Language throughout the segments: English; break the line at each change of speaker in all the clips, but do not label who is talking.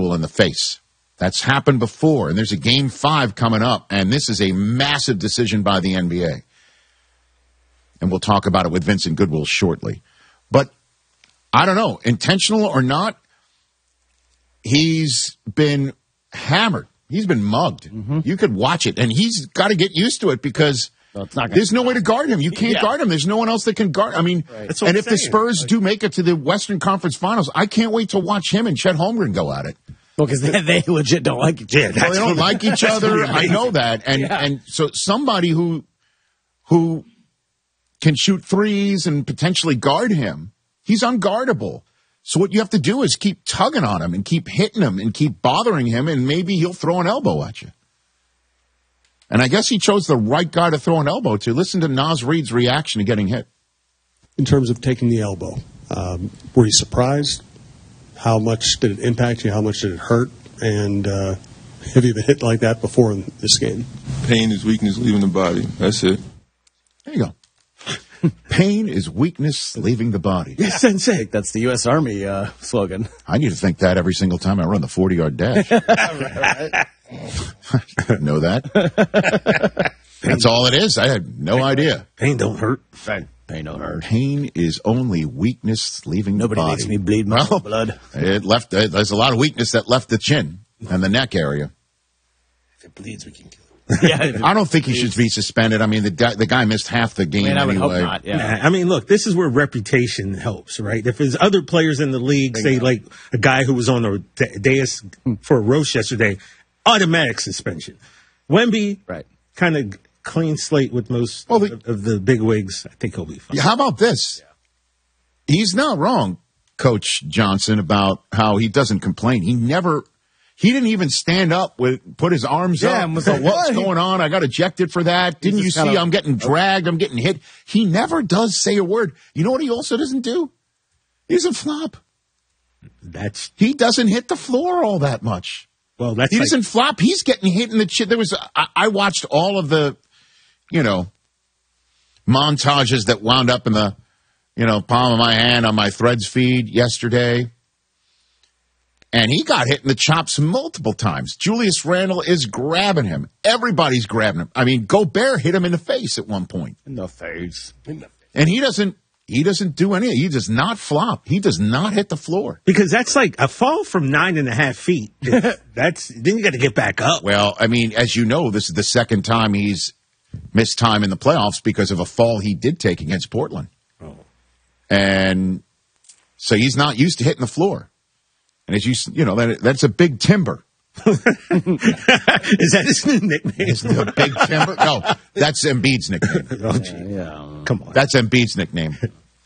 individual in the face. That's happened before, and there's a Game 5 coming up, and this is a massive decision by the NBA. And we'll talk about it with Vincent Goodwill shortly. But I don't know, intentional or not, he's been hammered. He's been mugged. Mm-hmm. You could watch it, and he's got to get used to it because there's no way to guard him. You can't guard him. There's no one else that can guard. I mean, and if the Spurs do make it to the Western Conference Finals, I can't wait to watch him and Chet Holmgren go at it.
Well, because they legit don't like each other.
Well, they don't like each other. I know that. And so somebody who can shoot threes and potentially guard him, he's unguardable. So what you have to do is keep tugging on him and keep hitting him and keep bothering him, and maybe he'll throw an elbow at you. And I guess he chose the right guy to throw an elbow to. Listen to Naz Reid's reaction to getting hit.
In terms of taking the elbow, were you surprised? How much did it impact you? How much did it hurt? And have you been hit like that before in this game?
Pain is weakness leaving the body. That's it.
There you go. Pain is weakness leaving the body.
Yeah, Sensei. That's the U.S. Army slogan.
I need to think that every single time I run the 40-yard dash.
Right.
I didn't know that. That's all it is. I had no idea.
Pain don't hurt.
Pain don't hurt.
Pain is only weakness leaving the body.
Nobody makes me bleed my blood.
There's a lot of weakness that left the chin and the neck area.
If it bleeds, we can kill it.
Yeah, I don't think he should be suspended. I mean, the guy missed half the game anyway.
I would hope not. Yeah.
Nah, I mean, look, this is where reputation helps, right? If there's other players in the league, say like a guy who was on the dais for a roast yesterday, automatic suspension. Wemby, kind of clean slate with most of the big wigs. I think he'll be fine.
Yeah, how about this? Yeah. He's not wrong, Coach Johnson, about how he doesn't complain. He didn't even stand up, put his arms up. And was like, what's going on? I got ejected for that. Didn't you see I'm getting dragged? I'm getting hit. He never does say a word. You know what he also doesn't do? He doesn't flop. He doesn't hit the floor all that much.
Well,
he doesn't flop. He's getting hit in the chin. I watched all of the, montages that wound up in the, palm of my hand on my Threads feed yesterday. And he got hit in the chops multiple times. Julius Randle is grabbing him. Everybody's grabbing him. I mean, Gobert hit him in the face at one point.
In the face.
And he doesn't do anything. He does not flop. He does not hit the floor.
Because that's like a fall from 9.5 feet. Then you got to get back up.
Well, I mean, as you know, this is the second time he's missed time in the playoffs because of a fall he did take against Portland. Oh. And so he's not used to hitting the floor. And as that's a big timber.
Is that his new nickname?
Is the big timber? No, that's Embiid's nickname.
Yeah. Come on.
That's Embiid's nickname.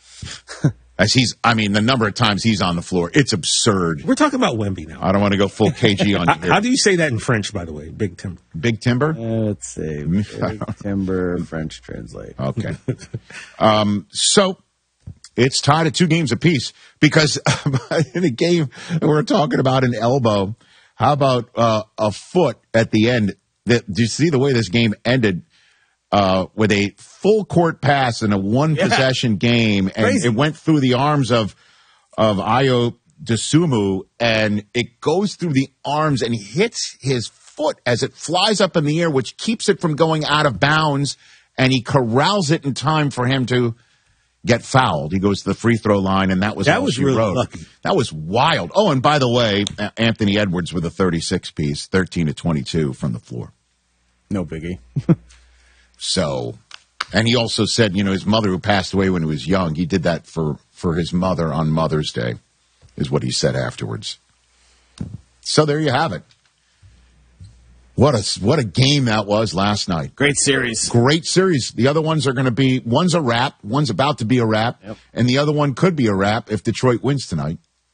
The number of times he's on the floor, it's absurd.
We're talking about Wemby now.
I don't want to go full KG on you here.
How do you say that in French, by the way? Big timber.
Big timber?
Let's see. Big timber, French translate.
Okay. So it's tied at 2 games apiece because in a game we're talking about an elbow. How about a foot at the end? Do you see the way this game ended with a full court pass in a one-possession game, and it went through the arms of Ayo Dosunmu, and it goes through the arms and hits his foot as it flies up in the air, which keeps it from going out of bounds, and he corrals it in time for him to get fouled. He goes to the free throw line, and that was
really lucky.
That was wild. Oh, and by the way, Anthony Edwards with a 36-piece, 13 to 22 from the floor.
No biggie.
So, and he also said, his mother who passed away when he was young, he did that for his mother on Mother's Day, is what he said afterwards. So there you have it. What a game that was last night.
Great series.
Great series. The other ones are going to be, one's a wrap, one's about to be a wrap, and the other one could be a wrap if Detroit wins tonight.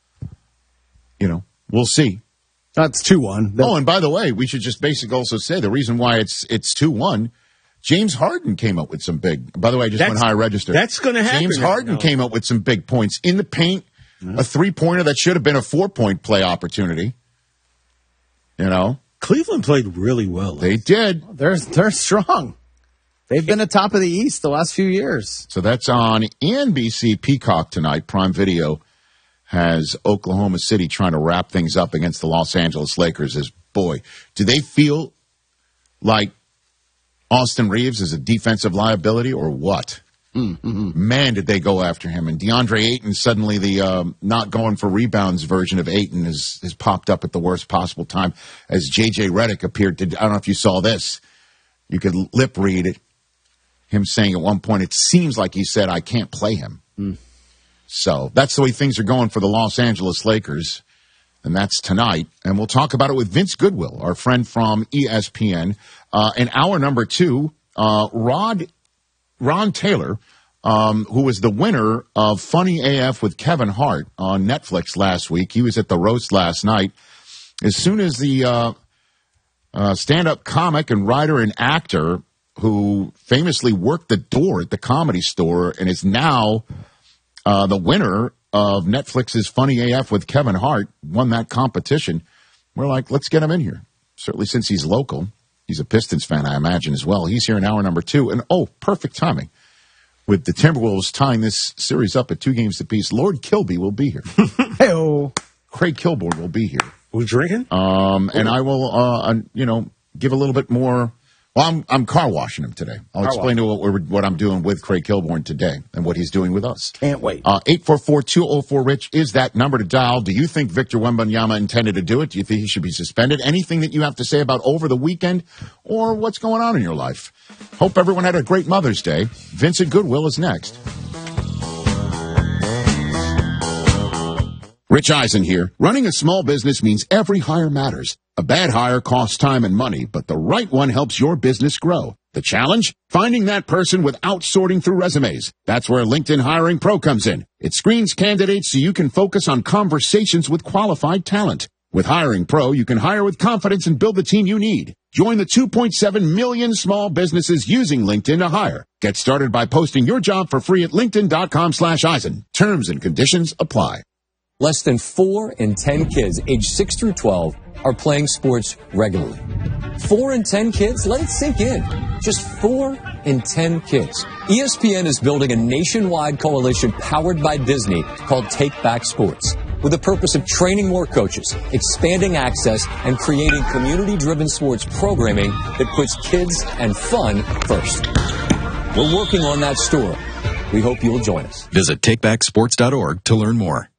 We'll see.
That's 2-1.
Oh, and by the way, we should just basically also say the reason why it's 2-1, James Harden came up with some big, by the way, I just went high register.
That's going to happen.
James Harden came up with some big points in the paint, a 3-pointer that should have been a 4-point play opportunity.
Cleveland played really well.
They did.
They're strong. They've been atop of the East the last few years.
So that's on NBC Peacock tonight, Prime Video has Oklahoma City trying to wrap things up against the Los Angeles Lakers. Is, boy, do they feel like Austin Reeves is a defensive liability or what? Man, did they go after him. And DeAndre Ayton, suddenly the not going for rebounds version of Ayton has popped up at the worst possible time as J.J. Redick appeared to, I don't know if you saw this. You could lip read it. Him saying at one point, it seems like he said, I can't play him. So that's the way things are going for the Los Angeles Lakers. And that's tonight. And we'll talk about it with Vince Goodwill, our friend from ESPN. In hour number 2, Ron Taylor, who was the winner of Funny AF with Kevin Hart on Netflix last week. He was at the roast last night. As soon as the stand-up comic and writer and actor who famously worked the door at the Comedy Store and is now the winner of Netflix's Funny AF with Kevin Hart, won that competition, we're like, let's get him in here. Certainly since he's local. He's a Pistons fan, I imagine, as well. He's here in hour number 2. And, perfect timing. With the Timberwolves tying this series up at 2 games apiece, Lord Kilby will be here.
Hey-oh.
Craig Kilborn will be here.
We drinking?
And I will, give a little bit more. Well, I'm car washing him today. I'll explain to what I'm doing with Craig Kilborn today and what he's doing with us.
Can't wait.
844-204-RICH is that number to dial. Do you think Victor Wembanyama intended to do it? Do you think he should be suspended? Anything that you have to say about over the weekend or what's going on in your life? Hope everyone had a great Mother's Day. Vincent Goodwill is next. Rich Eisen here. Running a small business means every hire matters. A bad hire costs time and money, but the right one helps your business grow. The challenge? Finding that person without sorting through resumes. That's where LinkedIn Hiring Pro comes in. It screens candidates so you can focus on conversations with qualified talent. With Hiring Pro, you can hire with confidence and build the team you need. Join the 2.7 million small businesses using LinkedIn to hire. Get started by posting your job for free at linkedin.com/Eisen. Terms and conditions apply.
Less than 4 in 10 kids aged 6 through 12 are playing sports regularly. 4 in 10 kids? Let it sink in. Just 4 in 10 kids. ESPN is building a nationwide coalition powered by Disney called Take Back Sports, with the purpose of training more coaches, expanding access, and creating community-driven sports programming that puts kids and fun first. We're working on that story. We hope you'll join us.
Visit takebacksports.org to learn more.